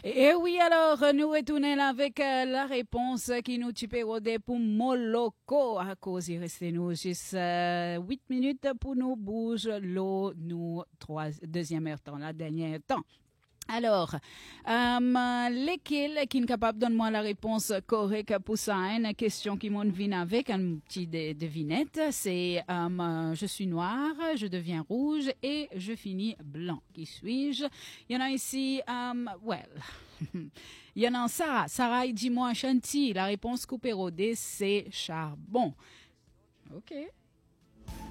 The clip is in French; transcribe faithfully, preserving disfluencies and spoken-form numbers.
Et oui, alors, nous retournons avec euh, la réponse qui nous tue pour Moloko. À cause, il reste nous juste euh, huit minutes pour nous bouger l'eau, nous, trois, deuxième heure temps, la dernière temps. Alors, euh, lesquels qui est capable de donner moi la réponse correcte pour ça, une question qui m'en vient avec un petit de, devinette, c'est euh, je suis noir, je deviens rouge et je finis blanc. Qui suis-je? Il y en a ici, um, well, il y en a Sarah. Sarah, dis-moi chantier. La réponse coupée rodée, c'est charbon. OK.